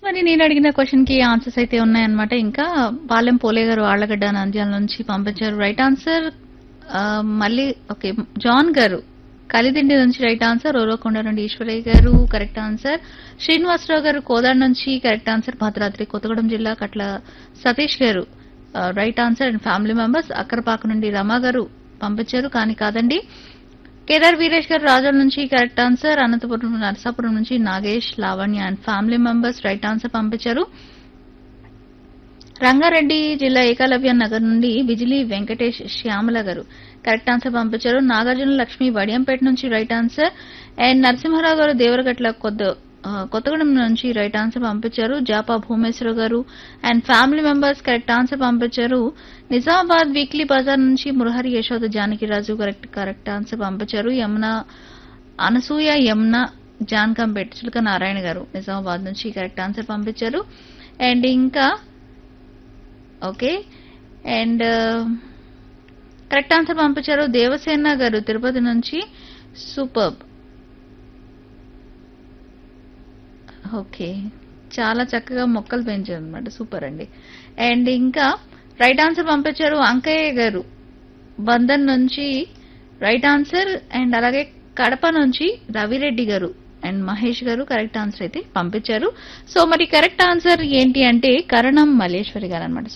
మరి నేను అడిగిన క్వశ్చన్ కి ఆన్సర్స్ అయితే ఉన్నాయన్నమాట. ఇంకా పాలెం పోలే గారు ఆళ్లగడ్డ నంద్యాల నుంచి పంపించారు రైట్ ఆన్సర్. మళ్ళీ ఓకే జాన్ గారు కలిదిండి నుంచి రైట్ ఆన్సర్. ఓరవకొండ నుండి ఈశ్వరయ్య గారు కరెక్ట్ ఆన్సర్. శ్రీనివాసరావు గారు కోదాడ నుంచి కరెక్ట్ ఆన్సర్. భద్రాద్రి కొత్తగూడెం జిల్లా కట్ల సతీష్ గారు right answer and family members. Akkarapaka నుండి రమా గారు పంపించారు కానీ కాదండి. కేదార్ వీరేష్ గారు రాజోల నుంచి కరెక్ట్ ఆన్సర్. అనంతపురం నరసాపురం నుంచి Nagesh Lavanya and family members right answer పంపించారు. రంగారెడ్డి జిల్లా ఏకలవ్య నగర్ నుండి బిజిలీ వెంకటేష్ శ్యామల గారు కరెక్ట్ ఆన్సర్ పంపించారు. నాగార్జున లక్ష్మి వడియంపేట నుంచి రైట్ ఆన్సర్. అండ్ నరసింహారావు గారు దేవరగట్ల కొత్తగూడెం నుంచి రైట్ ఆన్సర్ పంపించారు. జాపా భూమేశ్వర గారు and family members correct answer పంపించారు. నిజామాబాద్ వీక్లీ బజార్ నుంచి మురహరి యశోద జానకిరాజు కరెక్ట్ ఆన్సర్ పంపించారు. అనసూయ యమున జాన్కంపేట్ చిలుక నారాయణ గారు నిజామాబాద్ నుంచి కరెక్ట్ ఆన్సర్ పంపించారు. అండ్ ఇంకా ఓకే అండ్ కరెక్ట్ ఆన్సర్ పంపించారు దేవసేన గారు తిరుపతి నుంచి. సూపర్బ్. ఓకే చాలా చక్కగా మొక్కలు పెంచారు అనమాట. సూపర్ అండి. అండ్ ఇంకా రైట్ ఆన్సర్ పంపించారు అంకయ్య గారు బంధన్ నుంచి రైట్ ఆన్సర్. అండ్ అలాగే కడప నుంచి రవిరెడ్డి గారు అండ్ మహేష్ గారు కరెక్ట్ ఆన్సర్ అయితే పంపించారు. సో మరి కరెక్ట్ ఆన్సర్ ఏంటి అంటే కరణం మల్లేశ్వరి గారు అనమాట.